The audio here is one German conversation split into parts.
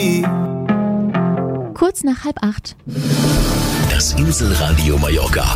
Kurz nach 7:30. Das Inselradio Mallorca.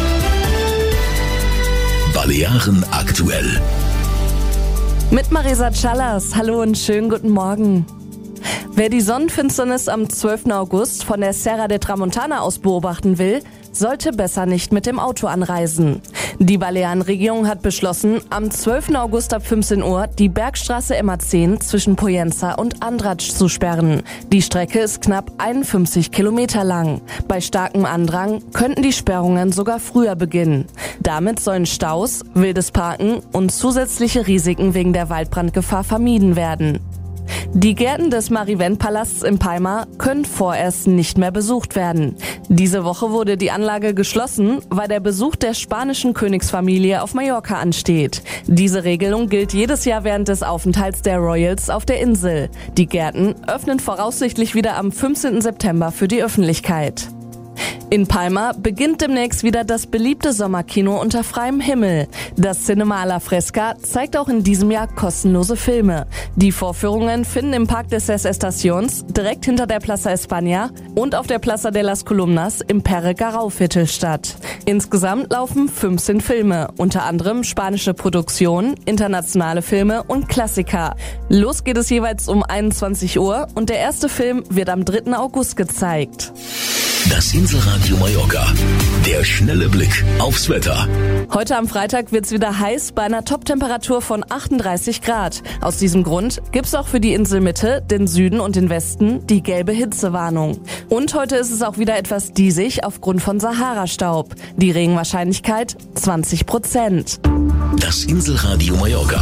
Balearen aktuell. Mit Marisa Callas. Hallo und schönen guten Morgen. Wer die Sonnenfinsternis am 12. August von der Serra de Tramontana aus beobachten will, sollte besser nicht mit dem Auto anreisen. Die Balearenregierung hat beschlossen, am 12. August ab 15 Uhr die Bergstraße MA10 zwischen Pollença und Andratx zu sperren. Die Strecke ist knapp 51 Kilometer lang. Bei starkem Andrang könnten die Sperrungen sogar früher beginnen. Damit sollen Staus, wildes Parken und zusätzliche Risiken wegen der Waldbrandgefahr vermieden werden. Die Gärten des Marivent-Palasts in Palma können vorerst nicht mehr besucht werden. Diese Woche wurde die Anlage geschlossen, weil der Besuch der spanischen Königsfamilie auf Mallorca ansteht. Diese Regelung gilt jedes Jahr während des Aufenthalts der Royals auf der Insel. Die Gärten öffnen voraussichtlich wieder am 15. September für die Öffentlichkeit. In Palma beginnt demnächst wieder das beliebte Sommerkino unter freiem Himmel. Das Cinema a la Fresca zeigt auch in diesem Jahr kostenlose Filme. Die Vorführungen finden im Parc de Ses Estacions, direkt hinter der Plaza España und auf der Plaza de las Columnas im Pere Garau-Viertel statt. Insgesamt laufen 15 Filme, unter anderem spanische Produktionen, internationale Filme und Klassiker. Los geht es jeweils um 21 Uhr und der erste Film wird am 3. August gezeigt. Das Inselradio Mallorca. Der schnelle Blick aufs Wetter. Heute am Freitag wird's wieder heiß bei einer Toptemperatur von 38 Grad. Aus diesem Grund gibt's auch für die Inselmitte, den Süden und den Westen die gelbe Hitzewarnung. Und heute ist es auch wieder etwas diesig aufgrund von Sahara-Staub. Die Regenwahrscheinlichkeit 20%. Das Inselradio Mallorca.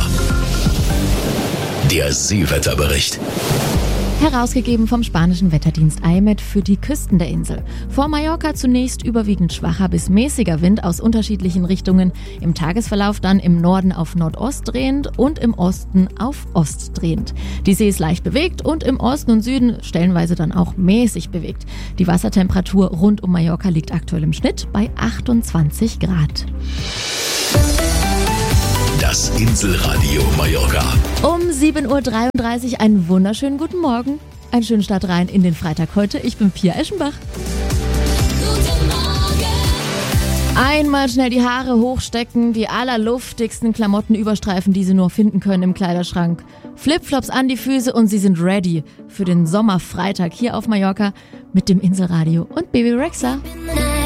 Der Seewetterbericht. Herausgegeben vom spanischen Wetterdienst IMET für die Küsten der Insel. Vor Mallorca zunächst überwiegend schwacher bis mäßiger Wind aus unterschiedlichen Richtungen. Im Tagesverlauf dann im Norden auf Nordost drehend und im Osten auf Ost drehend. Die See ist leicht bewegt und im Osten und Süden stellenweise dann auch mäßig bewegt. Die Wassertemperatur rund um Mallorca liegt aktuell im Schnitt bei 28 Grad. Das Inselradio Mallorca. Um 7:33 Uhr einen wunderschönen guten Morgen. Einen schönen Start rein in den Freitag heute. Ich bin Pia Eschenbach. Guten Morgen. Einmal schnell die Haare hochstecken, die allerluftigsten Klamotten überstreifen, die Sie nur finden können im Kleiderschrank. Flipflops an die Füße und Sie sind ready für den Sommerfreitag hier auf Mallorca mit dem Inselradio und Baby Rexha.